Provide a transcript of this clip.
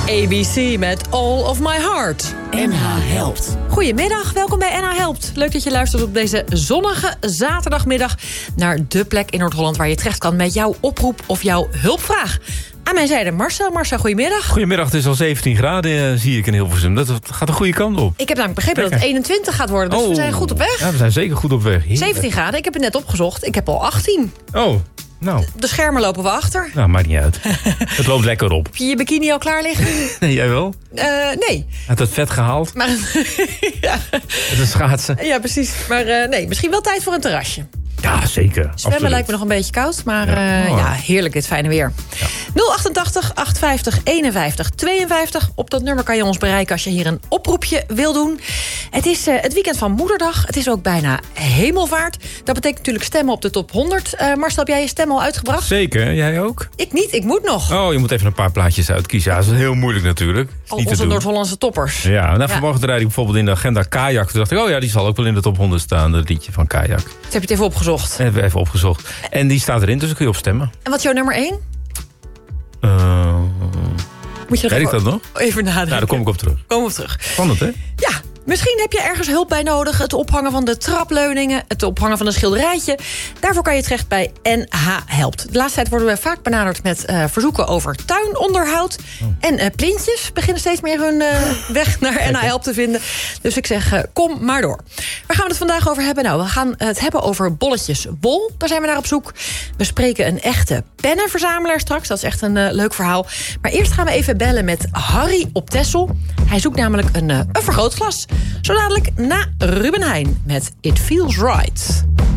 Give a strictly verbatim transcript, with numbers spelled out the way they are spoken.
A B C met All of My Heart. N H helpt. Goedemiddag, welkom bij N H helpt. Leuk dat je luistert op deze zonnige zaterdagmiddag naar de plek in Noord-Holland waar je terecht kan met jouw oproep of jouw hulpvraag. Aan mijn zijde Marcel. Marcel, goedemiddag. Goedemiddag, het is al zeventien graden, zie ik in Hilversum. Dat gaat de goede kant op. Ik heb namelijk begrepen dat het eenentwintig gaat worden, dus oh. we zijn goed op weg. Ja, we zijn zeker goed op weg. Heerlijk. zeventien graden, ik heb het net opgezocht. Ik heb al achttien. Oh, nou. Op de schermen lopen we achter. Nou, maakt niet uit. Het loopt lekker op. Heb je je bikini al klaar liggen? Nee, jij wel? Uh, nee. Had het vet gehaald? Maar, ja. Met een schaatsen? Ja, precies. Maar uh, nee, misschien wel tijd voor een terrasje. Ja, zeker. Zwemmen Absoluut. lijkt me nog een beetje koud, maar ja, uh, oh. ja, heerlijk dit fijne weer. Ja. nul achtentachtig, achthonderdvijftig, eenenvijftig, tweeënvijftig. Op dat nummer kan je ons bereiken als je hier een oproepje wil doen. Het is uh, het weekend van Moederdag. Het is ook bijna Hemelvaart. Dat betekent natuurlijk stemmen op de top honderd. Uh, Marcel, heb jij je stem al uitgebracht? Zeker, jij ook? Ik niet, ik moet nog. Oh, je moet even een paar plaatjes uitkiezen. Ja, dat is heel moeilijk natuurlijk. Al onze Noord-Hollandse toppers. Ja, nou, ja. vanmorgen draaide ik bijvoorbeeld in de agenda Kajak. Toen dacht ik, oh ja, die zal ook wel in de top honderd staan. Dat liedje van Kajak. Toen heb je het even opgezocht. Hebben we even opgezocht. En die staat erin, dus dan kun je op stemmen. En wat is jouw nummer één? Uh, Moet je weet ik dat nog? Even nadenken. Nou, daar kom ik op terug. Kom op terug. Spannend, hè? Ja, misschien heb je ergens hulp bij nodig. Het ophangen van de trapleuningen, het ophangen van een schilderijtje. Daarvoor kan je terecht bij N H helpt. De laatste tijd worden we vaak benaderd met uh, verzoeken over tuinonderhoud. Oh. En uh, plintjes beginnen steeds meer hun uh, weg naar N H helpt te vinden. Dus ik zeg, uh, kom maar door. Waar gaan we het vandaag over hebben? Nou, we gaan het hebben over bolletjes wol. Daar zijn we naar op zoek. We spreken een echte pennenverzamelaar straks. Dat is echt een uh, leuk verhaal. Maar eerst gaan we even bellen met Harry op Texel. Hij zoekt namelijk een, uh, een vergrootglas. Zo dadelijk na Ruben Heijn met It Feels Right.